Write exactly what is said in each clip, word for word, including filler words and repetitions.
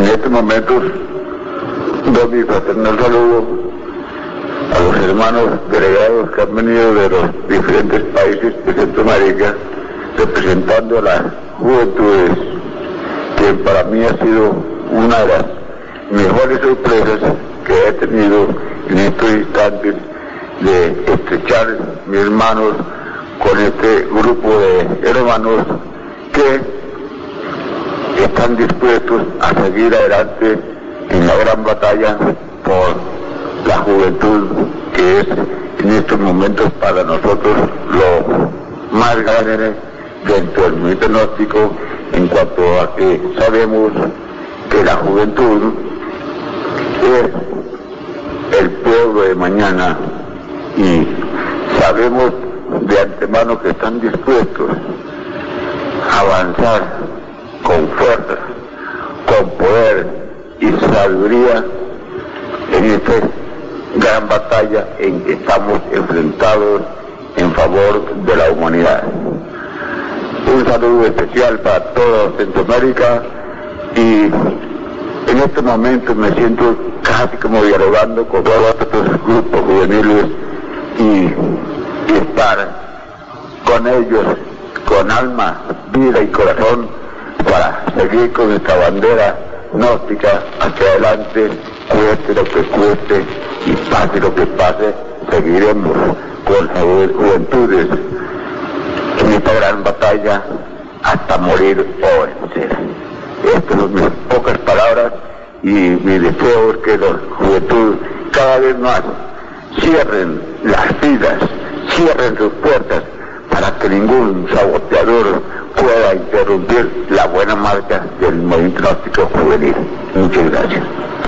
estos momentos doy mi fraternal saludo a los hermanos delegados que han venido de los diferentes países de Centroamérica, representando a las juventudes, que para mí ha sido una de las mejores sorpresas que he tenido en estos instantes de estrechar mis hermanos con este grupo de hermanos que están dispuestos a seguir adelante en la gran batalla por la juventud, que es en estos momentos para nosotros lo más grande dentro del movimiento gnóstico, en cuanto a que sabemos que la juventud es el pueblo de mañana, y sabemos de antemano que están dispuestos a avanzar con fuerza, con poder y sabiduría en esta gran batalla en que estamos enfrentados en favor de la humanidad. Un saludo especial para toda Centroamérica, y en este momento me siento casi como dialogando con todos estos grupos juveniles y, y estar con ellos con alma, vida y corazón para seguir con nuestra bandera gnóstica hacia adelante, cueste lo que cueste y pase lo que pase, seguiremos con las juventudes en esta gran batalla hasta morir o vencer. Estas son mis pocas palabras, y mi deseo es que la juventud cada vez más cierren las vidas, cierren sus puertas, para que ningún saboteador pueda interrumpir la buena marcha del movimiento gnóstico juvenil. Muchas gracias.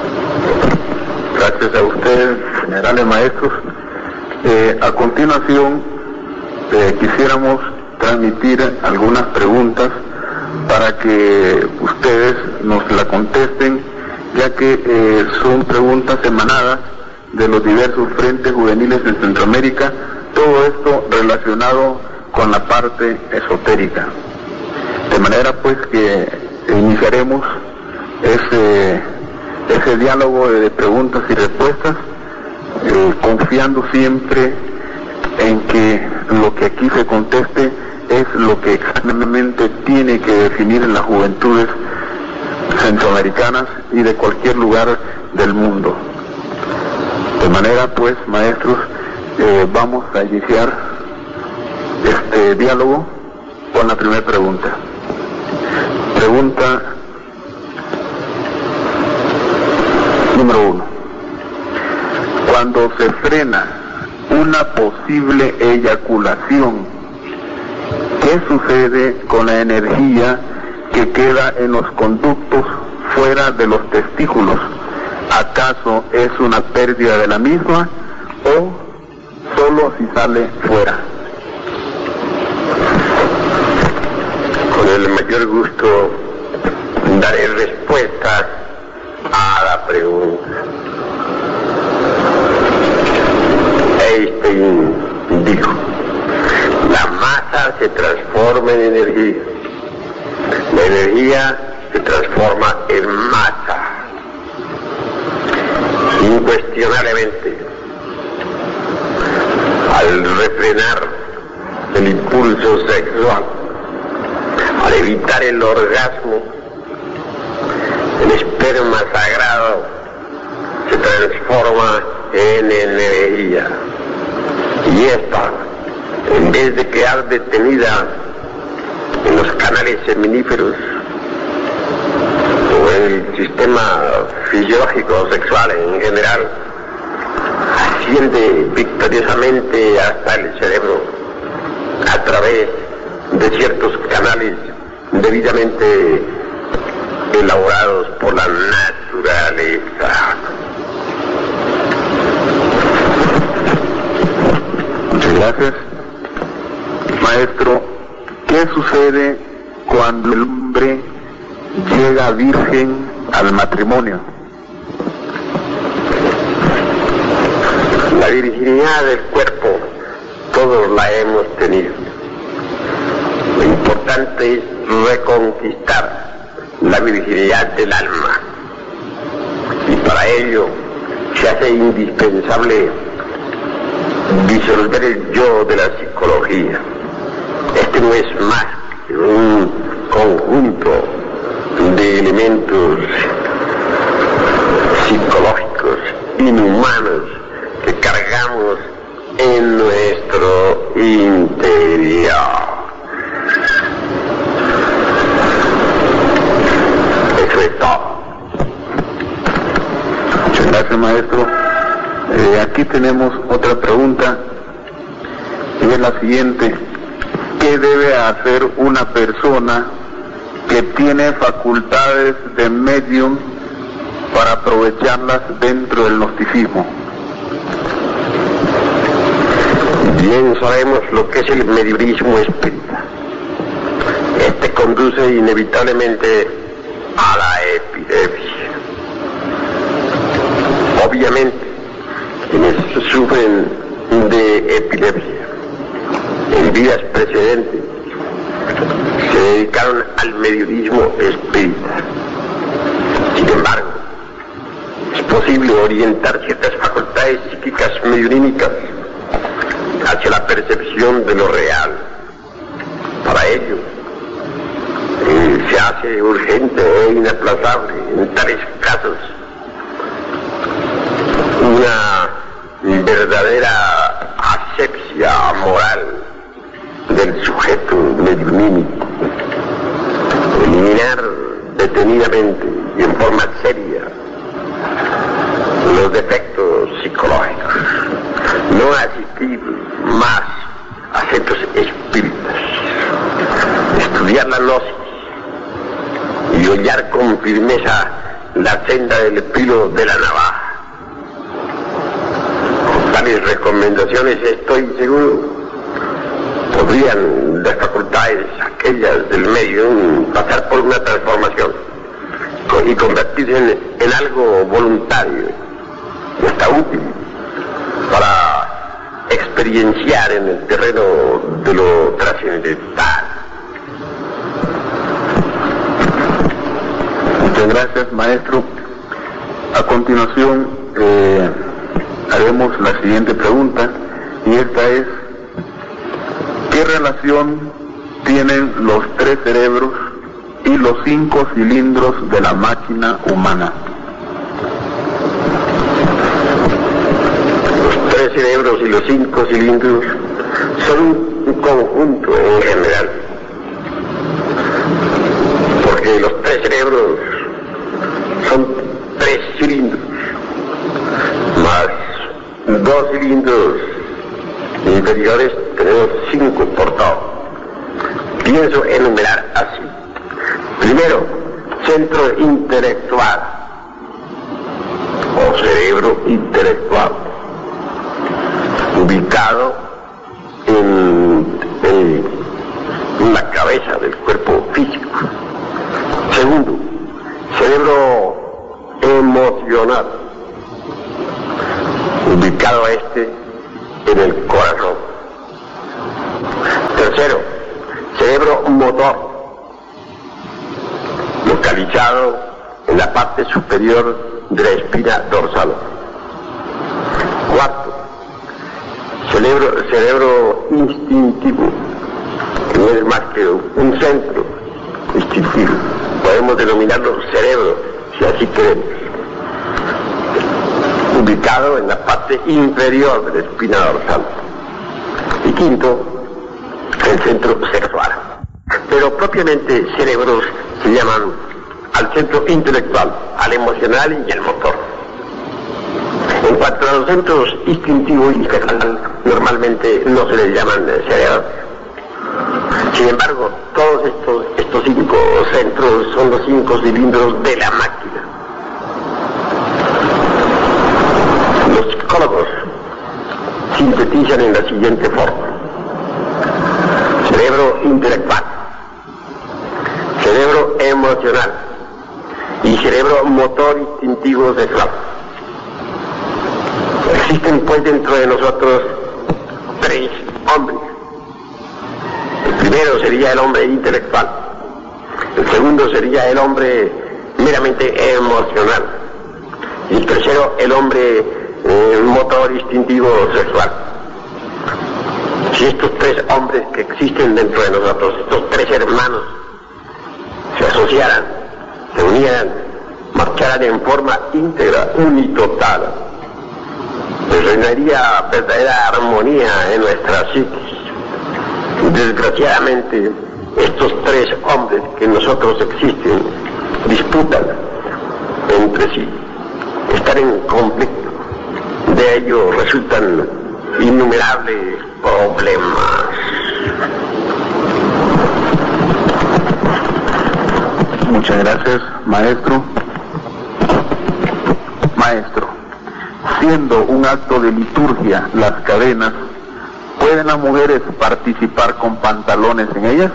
Gracias a ustedes, generales maestros. Eh, a continuación, eh, quisiéramos transmitir algunas preguntas para que ustedes nos la contesten, ya que eh, son preguntas emanadas de los diversos frentes juveniles en Centroamérica, todo esto relacionado con la parte esotérica. De manera pues que iniciaremos ese, ese diálogo de preguntas y respuestas, eh, confiando siempre en que lo que aquí se conteste es lo que exactamente tiene que definir en las juventudes centroamericanas y de cualquier lugar del mundo. De manera pues, maestros, eh, vamos a iniciar este diálogo con la primera pregunta. Pregunta número uno. Cuando se frena una posible eyaculación, ¿qué sucede con la energía que queda en los conductos fuera de los testículos? ¿Acaso es una pérdida de la misma o solo si sale fuera? Con el mayor gusto daré respuesta a la pregunta. Einstein dijo: la masa se transforma en energía, la energía se transforma en masa. Incuestionablemente, al refrenar el impulso sexual, al evitar el orgasmo, el esperma sagrado se transforma en energía, y esta, en vez de quedar detenida en los canales seminíferos o en el sistema fisiológico sexual en general, asciende victoriosamente hasta el cerebro a través de ciertos canales debidamente elaborados por la naturaleza. Muchas gracias. Maestro, ¿qué sucede cuando el hombre llega virgen al matrimonio? La virginidad del cuerpo todos la hemos tenido. Lo importante es reconquistar la virginidad del alma. ello se hace indispensable disolver el yo de la psicología. Este no es más que un conjunto de elementos psicológicos inhumanos que cargamos en nuestro interior. Eso es todo. Muchas gracias, maestro. Eh, aquí tenemos otra pregunta y es la siguiente: ¿qué debe hacer una persona que tiene facultades de medium para aprovecharlas dentro del gnosticismo? Bien sabemos lo que es el mediumismo espírita. Este conduce inevitablemente a la epidemia. Obviamente, quienes sufren de epilepsia en vidas precedentes se dedicaron al mediumismo espírita. Sin embargo, es posible orientar ciertas facultades psíquicas mediunímicas hacia la percepción de lo real. Para ello, eh, se hace urgente e inaplazable en tales casos una verdadera asepsia moral del sujeto mediunímico. Eliminar detenidamente y en forma seria los defectos psicológicos. No asistir más a centros espíritas. Estudiar la gnosis y hollar con firmeza la senda del filo de la navaja. Con tales recomendaciones, estoy seguro, podrían las facultades, aquellas del medio, pasar por una transformación y convertirse en, en algo voluntario y hasta útil para experienciar en el terreno de lo trascendental. Muchas gracias, maestro. A continuación eh, haremos la siguiente pregunta, y esta es: ¿qué relación tienen los tres cerebros y los cinco cilindros de la máquina humana? Los tres cerebros y los cinco cilindros son un conjunto en general, porque los tres cerebros son tres cilindros, más dos cilindros inferiores, tenemos cinco por todo. Pienso enumerar así. Primero, centro intelectual o cerebro intelectual, ubicado en, en, en la cabeza del cuerpo físico. Segundo, cerebro emocional, ubicado este en el corazón. Tercero, cerebro motor, localizado en la parte superior de la espina dorsal. Cuarto, cerebro, cerebro instintivo, que no es más que un centro instintivo. Podemos denominarlo cerebro, si así queremos, ubicado en la parte inferior de la espina dorsal. Y quinto, el centro sexual. Pero propiamente cerebros se llaman al centro intelectual, al emocional y al motor. En cuanto a los centros instintivo y sexual, normalmente no se les llaman cerebros. Sin embargo, todos estos, estos cinco centros son los cinco cilindros de la máquina. Los psicólogos sintetizan en la siguiente forma: cerebro intelectual, cerebro emocional y cerebro motor instintivo sexual. Existen pues dentro de nosotros tres hombres. El primero sería el hombre intelectual, el segundo sería el hombre meramente emocional Y el tercero, el hombre eh, motor instintivo sexual. Si estos tres hombres que existen dentro de nosotros, estos tres hermanos, se asociaran, se unieran, marcharan en forma íntegra, unitotal, pues reinaría verdadera armonía en nuestra psiquis. Desgraciadamente, estos tres hombres que en nosotros existen disputan entre sí, están en conflicto. De ello resultan innumerables problemas. Muchas gracias, maestro. Maestro, siendo un acto de liturgia las cadenas, ¿pueden las mujeres participar con pantalones en ellas?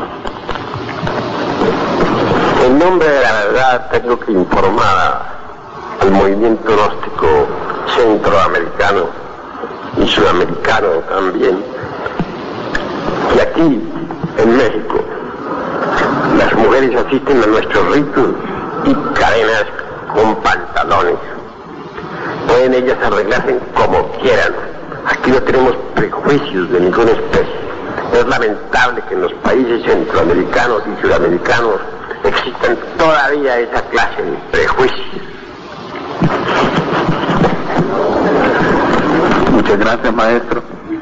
En nombre de la verdad tengo que informar al movimiento gnóstico centroamericano y sudamericano también que aquí en México las mujeres asisten a nuestros ritos y cadenas con pantalones. Pueden ellas arreglarse como quieran. Aquí no tenemos prejuicios de ninguna especie. Es lamentable que en los países centroamericanos y sudamericanos existan todavía esa clase de prejuicios. Muchas gracias, maestro.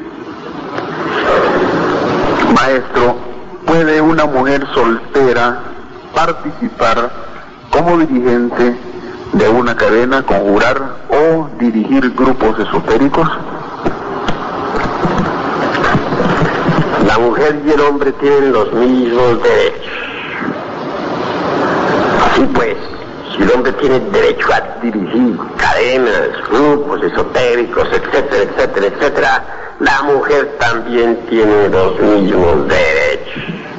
Maestro, ¿puede una mujer soltera participar como dirigente de una cadena, conjurar o dirigir grupos esotéricos? La mujer y el hombre tienen los mismos derechos. Así pues, si el hombre tiene derecho a dirigir cadenas, grupos esotéricos, etcétera, etcétera, etcétera, la mujer también tiene los mismos derechos.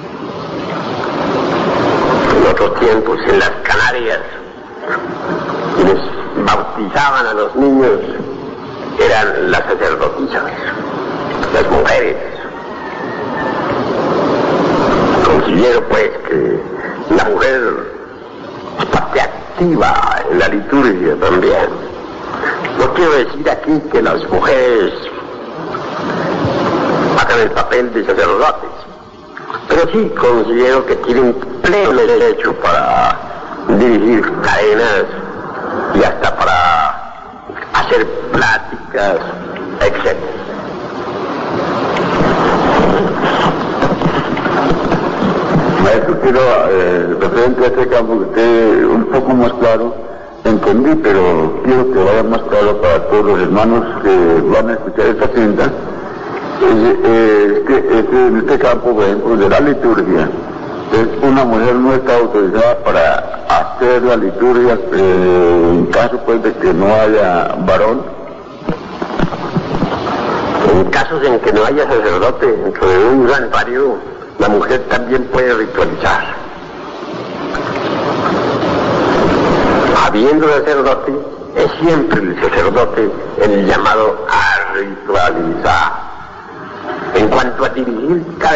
En otros tiempos, en las Canarias, quienes bautizaban a los niños eran las sacerdotisas, las mujeres. Considero pues que la mujer es parte activa en la liturgia también. No quiero decir aquí que las mujeres hagan el papel de sacerdotes, pero sí considero que tienen pleno derecho para dirigir cadenas y hasta para hacer pláticas, etcétera. Maestro, quiero, eh, referente a este campo, que esté un poco más claro, entendí, pero quiero que vaya más claro para todos los hermanos que van a escuchar esta cinta. Eh, eh, que, este, en este campo, por ejemplo, de la liturgia, es una mujer no está autorizada para hacer la liturgia eh, en caso pues de que no haya varón. En casos en que no haya sacerdote dentro de un santuario, la mujer también puede ritualizar. Habiendo sacerdote, es siempre el sacerdote el llamado a ritualizar. En cuanto a dirigir